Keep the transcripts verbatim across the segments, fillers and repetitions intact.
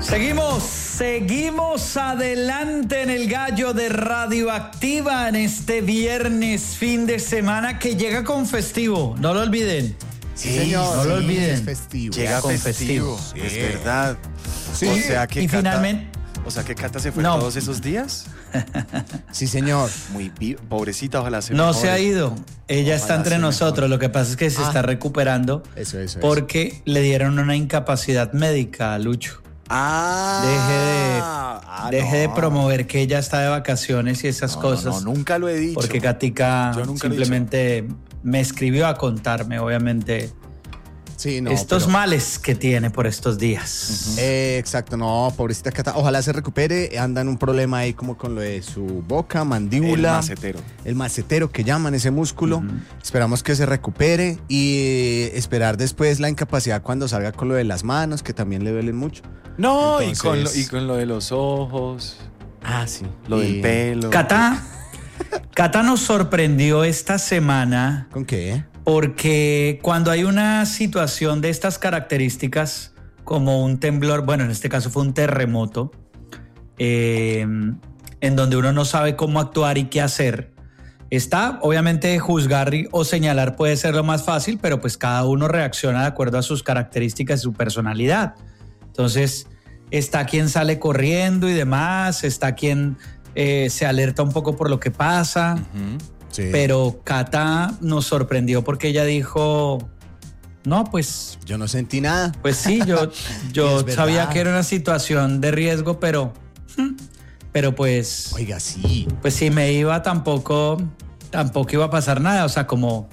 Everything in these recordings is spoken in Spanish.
Seguimos, seguimos adelante en el Gallo de Radioactiva en este viernes, fin de semana que llega con festivo, no lo olviden. Sí, señor. No lo olviden. Es festivo. Llega con festivo, festivo. es verdad. Sí. O sea que Y Cata, finalmente, o sea que Cata se fue No. todos esos días. Sí, señor. Muy vi- pobrecita, ojalá se no mejore. se ha ido. Ella está Ojalá entre se nosotros. Lo que pasa es que se Ah. está recuperando Eso, eso, eso. porque le dieron una incapacidad médica a Lucho. Ah, Deje de, ah, deje de no. promover que ella está de vacaciones y esas No, cosas. No, nunca lo he dicho. Porque Katica Yo nunca lo he simplemente me escribió a contarme, obviamente, Sí, no. estos pero- males que tiene por estos días. Eh, exacto, no, pobrecita Cata. Ojalá se recupere. Anda en un problema ahí como con lo de su boca, El mandíbula. macetero. El macetero que llaman ese músculo. Ujú. Esperamos que se recupere y eh, esperar después la incapacidad cuando salga con lo de las manos, que también le duelen mucho. No, Entonces- y, con lo, y con lo de los ojos, Ah, sí. lo del pelo. Cata, Cata nos sorprendió esta semana ¿Con qué? porque cuando hay una situación de estas características, como un temblor, bueno, en este caso fue un terremoto, eh, en donde uno no sabe cómo actuar y qué hacer, está, obviamente, juzgar y- o señalar puede ser lo más fácil, pero pues cada uno reacciona de acuerdo a sus características y su personalidad. Entonces, está quien sale corriendo y demás, está quien eh, se alerta un poco por lo que pasa. Ujú. Sí. Pero Cata nos sorprendió porque ella dijo, no, pues, Yo no sentí nada. pues sí, yo, yo Es verdad. sabía que era una situación de riesgo, pero, pero pues, Oiga, sí. pues si me iba tampoco, tampoco iba a pasar nada. O sea, como,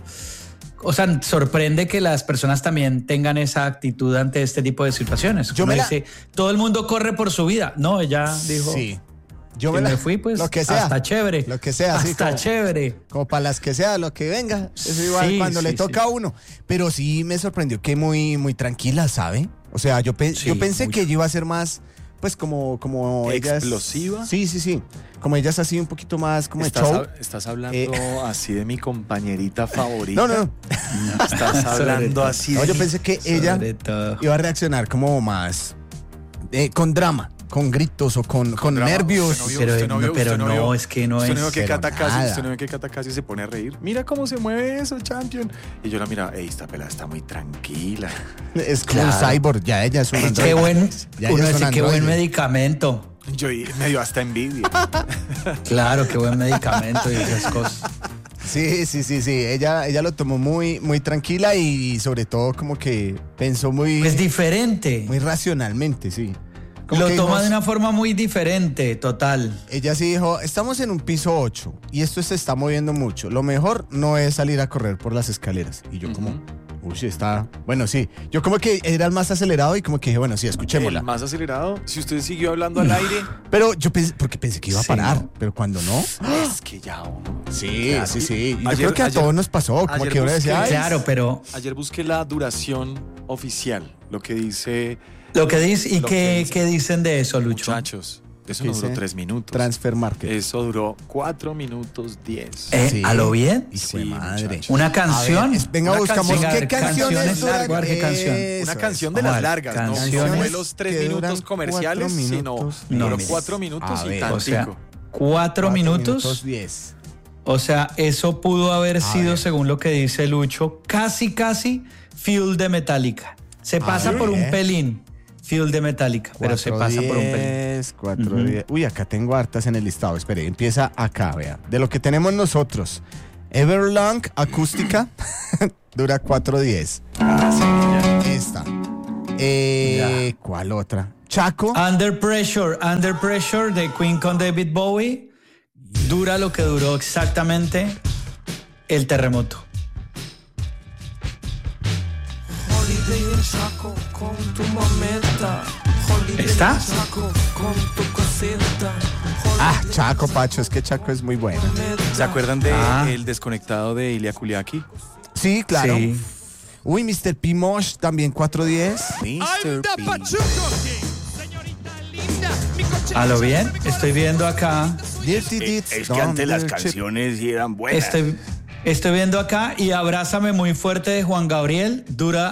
o sea, sorprende que las personas también tengan esa actitud ante este tipo de situaciones. Yo Uno me la- dice, todo el mundo corre por su vida. No, ella dijo, Sí. Yo que me, me, la- fui, pues, Lo que sea. hasta chévere. Lo que sea, sí, Hasta como- chévere. Como para las que sea, lo que venga. Eso igual Sí, cuando sí, le toca sí. a uno. Pero sí me sorprendió que muy, muy tranquila, ¿sabe? O sea, yo, pe- Sí, yo pensé mucho. que ella iba a ser más, pues como, como ella es- ¿Explosiva? Sí, sí, sí. Como ella es así un poquito más como de ¿Estás, show. hab- estás hablando Eh. así de mi compañerita favorita? No, no, no. Estás Sobre hablando todo. así No, de yo mi- pensé que ella Sobre todo. iba a reaccionar como más eh, con drama, con gritos o con, con drama. nervios. Usted no vio, Pero, usted no vio, no, pero usted no no, vio. es que no Usted es. no vio que pero Cata casi, nada. usted no vio que Cata casi se pone a reír. Mira cómo se mueve eso, champion. Y yo la miraba, ey, esta pelada está muy tranquila. Es como Claro. un cyborg, ya ella es un Qué androide. buen, Ya uno ellos son dice qué buen androides. medicamento. Yo y- me dio hasta envidia. Claro, qué buen medicamento y esas cosas. Sí, sí, sí, sí. Ella, ella lo tomó muy, muy tranquila y sobre todo como que pensó muy, Es diferente. muy racionalmente, sí. Como Lo que toma dijo- de una forma muy diferente, total. Ella sí dijo, estamos en un piso ocho y esto se está moviendo mucho. Lo mejor no es salir a correr por las escaleras. Y yo como, uy, está... Bueno, sí. Yo como que era el más acelerado y como que dije, bueno, sí, escuchémosla. El más acelerado. Si usted siguió hablando al aire, Pero yo pensé, porque pensé que iba a Sí, parar, ¿no? pero cuando no... es que ya uno. Sí, Claro. sí, sí. Y yo Ayer- creo que a ayer- todos nos pasó, como ayer que uno decía, busqué- "Ay, Claro, pero Ayer busqué la duración oficial, lo que dice lo que dice, ¿y Lo que qué, dice. qué dicen de eso, Lucho? muchachos. Eso ¿Qué no duró dice? tres minutos. Transfer Market. Eso duró cuatro minutos diez. Eh, Sí. ¿A lo bien? Hijo de Sí, madre. muchachos. Una A canción. ver, es- venga, Una buscamos canción. qué Venga, canciones canciones duran. largas, ¿qué canción? Eso Una es. canción de Vamos a las ver, largas, ¿no? canciones No fue los tres que minutos duran comerciales, cuatro sino minutos. No, duró mire. cuatro minutos A y ver. tantico. O sea, cuatro minutos. diez. O sea, eso pudo haber sido, ver. según lo que dice Lucho, casi, casi Fuel de Metallica. Se pasa ver. por un pelín Fuel de Metallica, pero se pasa por un pelín. diez, cuatro, Ujú. diez. Uy, acá tengo hartas en el listado. Espere, empieza acá, vea. De lo que tenemos nosotros. Everlong acústica dura cuatro diez. Esta. Eh, ¿Cuál otra? Chaco. Under Pressure, Under Pressure de Queen con David Bowie dura lo que duró exactamente el terremoto. Holiday en Chaco con tu mameta. Holiday ¿Está? en Chaco con tu cosita. Ah, Chaco, Pacho, es que Chaco es muy bueno. ¿Se acuerdan de Ah. el desconectado de Ilia Kuliaki? Sí, claro. Sí. Uy, mister P. Mosh también cuatro diez. mister P. ¿A lo bien? Estoy viendo acá, Dirty Deeds. Es que antes las Thunder Chip. canciones sí eran buenas. estoy, estoy viendo acá y Abrázame muy fuerte de Juan Gabriel dura